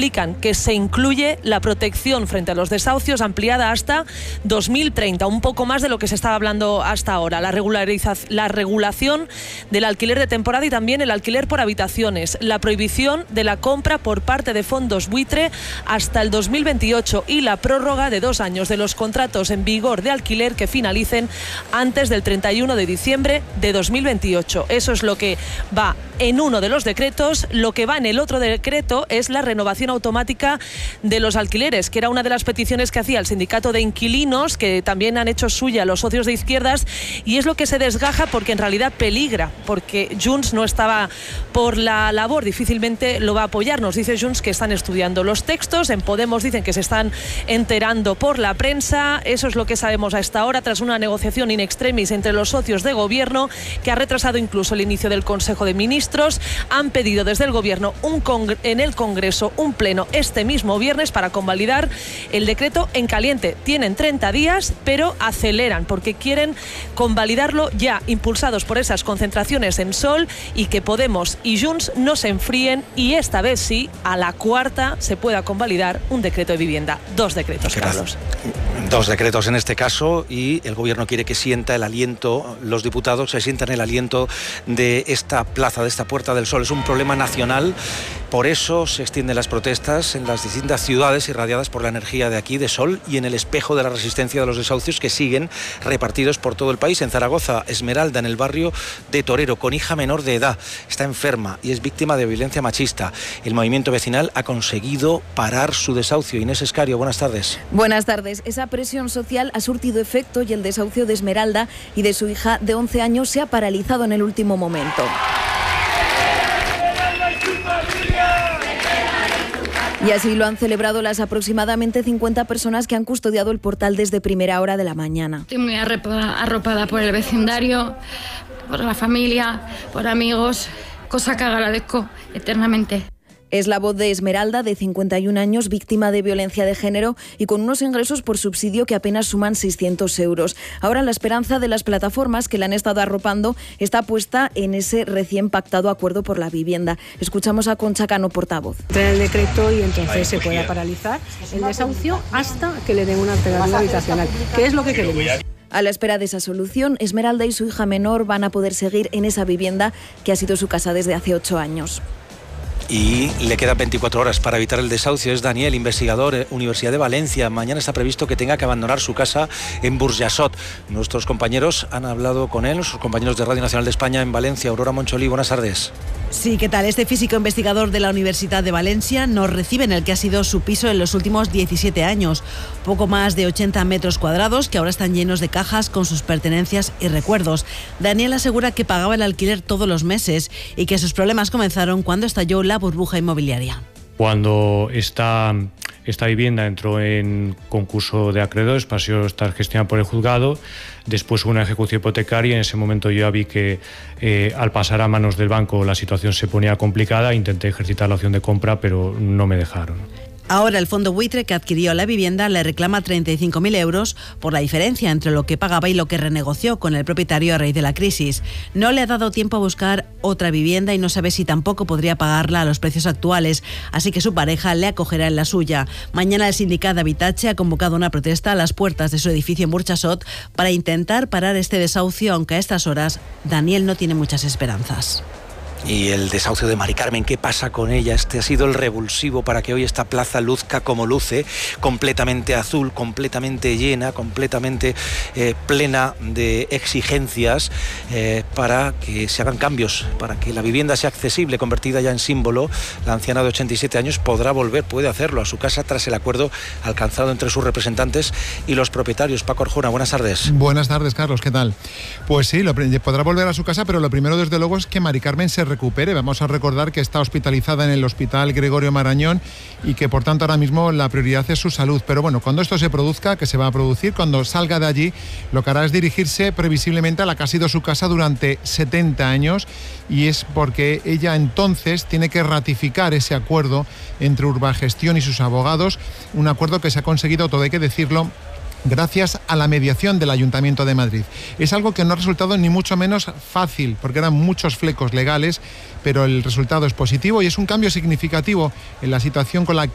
explican que se incluye la protección frente a los desahucios ampliada hasta 2030, un poco más de lo que se estaba hablando hasta ahora, la regulación del alquiler de temporada y también el alquiler por habitaciones, la prohibición de la compra por parte de fondos buitre hasta el 2028 y la prórroga de 2 años de los contratos en vigor de alquiler que finalicen antes del 31 de diciembre de 2028. Eso es lo que va en uno de los decretos. Lo que va en el otro decreto es la renovación automática de los alquileres, que era una de las peticiones que hacía el sindicato de inquilinos, que también han hecho suya los socios de izquierdas, y es lo que se desgaja porque en realidad peligra, porque Junts no estaba por la labor, difícilmente lo va a apoyar. Nos dice Junts que están estudiando los textos, en Podemos dicen que se están enterando por la prensa. Eso es lo que sabemos a esta hora, tras una negociación in extremis entre los socios de gobierno, que ha retrasado incluso el inicio del Consejo de Ministros. Han pedido desde el gobierno en el Congreso un pleno este mismo viernes para convalidar el decreto en caliente. Tienen 30 días, pero aceleran porque quieren convalidarlo ya, impulsados por esas concentraciones en Sol, y que Podemos y Junts no se enfríen y esta vez sí, a la cuarta, se pueda convalidar un decreto de vivienda. 2 decretos, Carlos. 2 decretos en este caso, y el gobierno quiere que sienta el aliento, los diputados se sientan el aliento de esta plaza, de esta Puerta del Sol. Es un problema nacional, por eso se extienden las protestas en las distintas ciudades irradiadas por la energía de aquí, de Sol, y en el espejo de la resistencia de los desahucios que siguen repartidos por todo el país. En Zaragoza, Esmeralda, en el barrio de Torero, con hija menor de edad, está enferma y es víctima de violencia machista. El movimiento vecinal ha conseguido parar su desahucio. Inés Escario, buenas tardes. Buenas tardes. Esa presión social ha surtido efecto y el desahucio de Esmeralda y de su hija de 11 años se ha paralizado en el último momento. Y así lo han celebrado las aproximadamente 50 personas que han custodiado el portal desde primera hora de la mañana. Estoy muy arropada por el vecindario, por la familia, por amigos, cosa que agradezco eternamente. Es la voz de Esmeralda, de 51 años, víctima de violencia de género y con unos ingresos por subsidio que apenas suman 600 euros. Ahora la esperanza de las plataformas que la han estado arropando está puesta en ese recién pactado acuerdo por la vivienda. Escuchamos a Concha Cano, portavoz. Trae el decreto y entonces se pueda paralizar el desahucio hasta que le den una alternativa habitacional, que es lo que queremos. A la espera de esa solución, Esmeralda y su hija menor van a poder seguir en esa vivienda que ha sido su casa desde hace 8 años. Y le quedan 24 horas para evitar el desahucio. Es Daniel, investigador, Universidad de Valencia. Mañana está previsto que tenga que abandonar su casa en Burjassot. Nuestros compañeros han hablado con él, sus compañeros de Radio Nacional de España en Valencia. Aurora Moncholí, buenas tardes. Sí, ¿qué tal? Este físico investigador de la Universidad de Valencia nos recibe en el que ha sido su piso en los últimos 17 años. Poco más de 80 metros cuadrados que ahora están llenos de cajas con sus pertenencias y recuerdos. Daniel asegura que pagaba el alquiler todos los meses y que sus problemas comenzaron cuando estalló la burbuja inmobiliaria. Cuando esta vivienda entró en concurso de acreedores, pasó a estar gestionada por el juzgado, después hubo una ejecución hipotecaria y en ese momento yo ya vi que al pasar a manos del banco la situación se ponía complicada. Intenté ejercitar la opción de compra, pero no me dejaron. Ahora el fondo buitre que adquirió la vivienda le reclama 35.000 euros por la diferencia entre lo que pagaba y lo que renegoció con el propietario a raíz de la crisis. No le ha dado tiempo a buscar otra vivienda y no sabe si tampoco podría pagarla a los precios actuales, así que su pareja le acogerá en la suya. Mañana el sindicat Habitatge ha convocado una protesta a las puertas de su edificio en Burjassot para intentar parar este desahucio, aunque a estas horas Daniel no tiene muchas esperanzas. Y el desahucio de Mari Carmen, ¿qué pasa con ella? Este ha sido el revulsivo para que hoy esta plaza luzca como luce, completamente azul, completamente llena, completamente plena de exigencias para que se hagan cambios, para que la vivienda sea accesible, convertida ya en símbolo. La anciana de 87 años puede hacerlo a su casa tras el acuerdo alcanzado entre sus representantes y los propietarios. Paco Arjona, buenas tardes. Buenas tardes, Carlos, ¿qué tal? Pues sí, podrá volver a su casa, pero lo primero desde luego es que Mari Carmen se recupere. Vamos a recordar que está hospitalizada en el Hospital Gregorio Marañón y que por tanto ahora mismo la prioridad es su salud. Pero bueno, cuando esto se produzca, que se va a producir, cuando salga de allí, lo que hará es dirigirse previsiblemente a la que ha sido su casa durante 70 años, y es porque ella entonces tiene que ratificar ese acuerdo entre Urbagestión y sus abogados, un acuerdo que se ha conseguido, todo hay que decirlo, gracias a la mediación del Ayuntamiento de Madrid. Es algo que no ha resultado ni mucho menos fácil, porque eran muchos flecos legales, pero el resultado es positivo y es un cambio significativo en la situación con la que